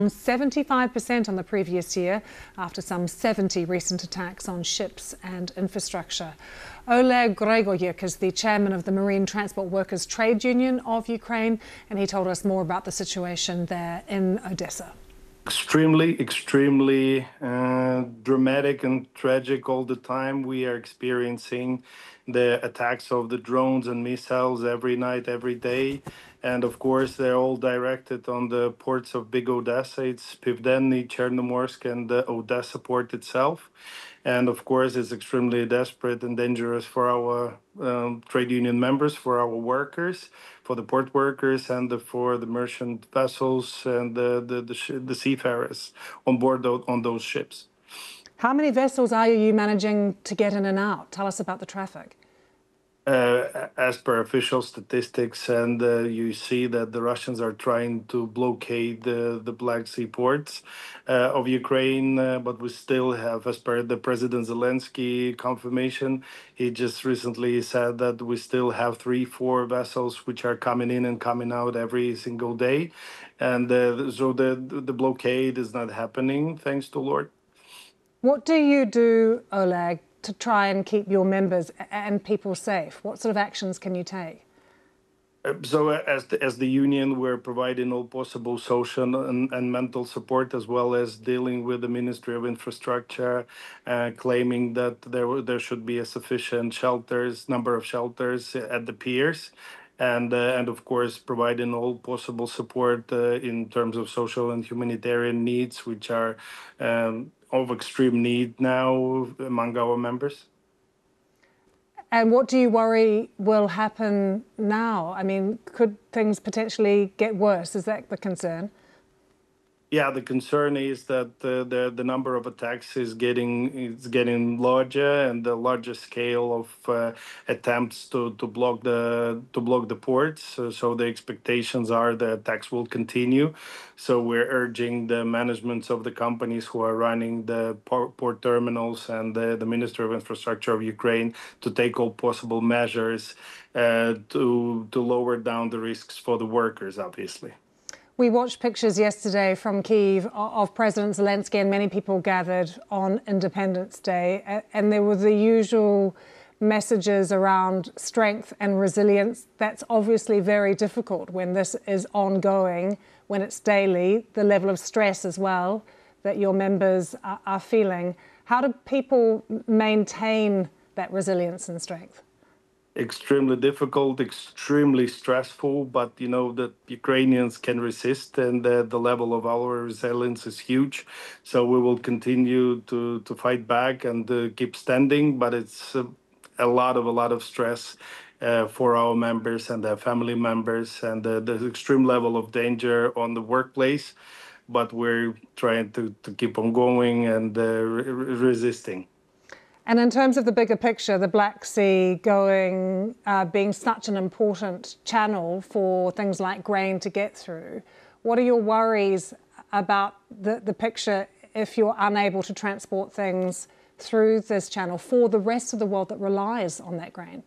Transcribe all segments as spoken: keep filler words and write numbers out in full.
seventy-five percent on the previous year after some seventy recent attacks on ships and infrastructure. Oleg Gregoryuk is the chairman of the Marine Transport Workers Trade Union of Ukraine, and he told us more about the situation there in Odessa. Extremely, extremely uh, dramatic and tragic all the time. We are experiencing the attacks of the drones and missiles every night, every day. And of course, they're all directed on the ports of Big Odessa. It's Pivdennny, Chernomorsk, and the Odessa port itself. And of course, it's extremely desperate and dangerous for our um, trade union members, for our workers, for the port workers, and the, for the merchant vessels and the, the, the, sh the seafarers on board those, on those ships. How many vessels are you managing to get in and out? Tell us about the traffic. Uh, as per official statistics, and uh, you see that the Russians are trying to blockade the, the Black Sea ports uh, of Ukraine, uh, but we still have, as per the President Zelensky confirmation, he just recently said that we still have three, four vessels which are coming in and coming out every single day. And uh, so the, the blockade is not happening, thanks to Lord. What do you do, Oleg, to try and keep your members and people safe? What sort of actions can you take? So as the, as the union, we're providing all possible social and, and mental support, as well as dealing with the Ministry of Infrastructure, uh, claiming that there, there should be a sufficient shelters, number of shelters at the piers. And, uh, and of course, providing all possible support uh, in terms of social and humanitarian needs, which are um, of extreme need now among our members. And what do you worry will happen now? I mean, could things potentially get worse? Is that the concern? Yeah, the concern is that uh, the the number of attacks is getting is getting larger, and the larger scale of uh, attempts to to block the to block the ports. So, so the expectations are that attacks will continue. So we're urging the managements of the companies who are running the port, port terminals and the, the Ministry of Infrastructure of Ukraine to take all possible measures uh, to to lower down the risks for the workers, obviously. We watched pictures yesterday from Kyiv of President Zelensky and many people gathered on Independence Day, and there were the usual messages around strength and resilience. That's obviously very difficult when this is ongoing, when it's daily, the level of stress as well that your members are feeling. How do people maintain that resilience and strength? Extremely difficult, extremely stressful, but you know that Ukrainians can resist, and uh, the level of our resilience is huge. So we will continue to to fight back and uh, keep standing. But it's uh, a lot of a lot of stress uh, for our members and their family members, and uh, the extreme level of danger on the workplace. But we're trying to to keep on going and uh, re resisting. And in terms of the bigger picture, the Black Sea going, uh, being such an important channel for things like grain to get through, what are your worries about the, the picture if you're unable to transport things through this channel for the rest of the world that relies on that grain?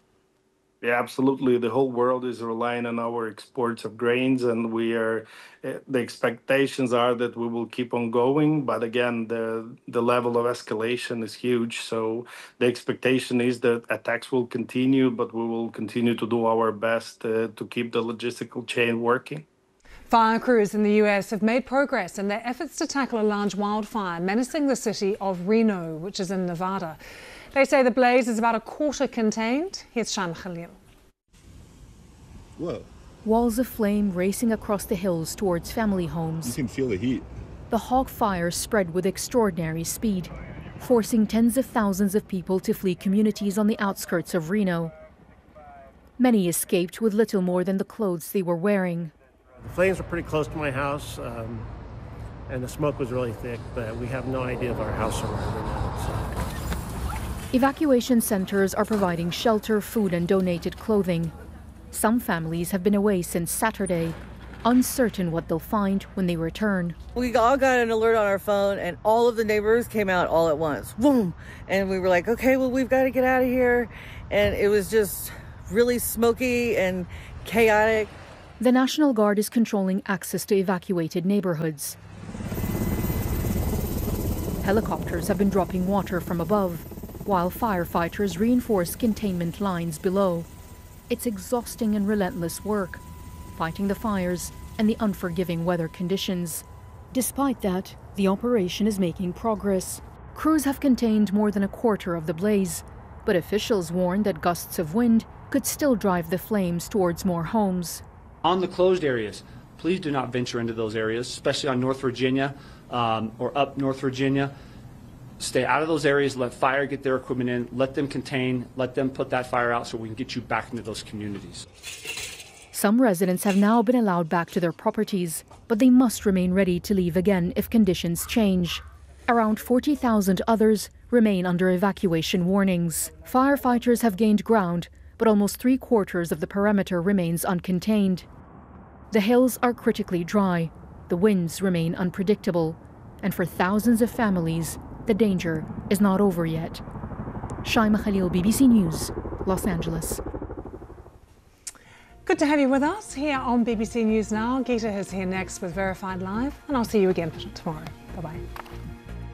Yeah, absolutely. The whole world is relying on our exports of grains, and we are. Uh, the expectations are that we will keep on going, but again, the the level of escalation is huge. So the expectation is that attacks will continue, but we will continue to do our best uh, to keep the logistical chain working. Fire crews in the U S have made progress in their efforts to tackle a large wildfire menacing the city of Reno, which is in Nevada. They say the blaze is about a quarter contained. Here's Shan Khalil. Whoa. Walls of flame racing across the hills towards family homes. You can feel the heat. The hog fire spread with extraordinary speed, forcing tens of thousands of people to flee communities on the outskirts of Reno. Many escaped with little more than the clothes they were wearing. The flames were pretty close to my house, um, and the smoke was really thick, but we have no idea of our house surrounding now. So. Evacuation centers are providing shelter, food, and donated clothing. Some families have been away since Saturday, uncertain what they'll find when they return. We all got an alert on our phone, and all of the neighbors came out all at once. Boom! And we were like, okay, well, we've got to get out of here. And it was just really smoky and chaotic. The National Guard is controlling access to evacuated neighborhoods. Helicopters have been dropping water from above, while firefighters reinforce containment lines below. It's exhausting and relentless work, fighting the fires and the unforgiving weather conditions. Despite that, the operation is making progress. Crews have contained more than a quarter of the blaze, but officials warn that gusts of wind could still drive the flames towards more homes. On the closed areas, please do not venture into those areas, especially on North Virginia um, or up North Virginia. Stay out of those areas, let fire get their equipment in, let them contain, let them put that fire out so we can get you back into those communities. Some residents have now been allowed back to their properties, but they must remain ready to leave again if conditions change. Around forty thousand others remain under evacuation warnings. Firefighters have gained ground, but almost three quarters of the perimeter remains uncontained. The hills are critically dry, the winds remain unpredictable, and for thousands of families, the danger is not over yet. Shaima Khalil, B B C News, Los Angeles. Good to have you with us here on B B C News Now. Geeta is here next with Verified Live, and I'll see you again tomorrow. Bye-bye.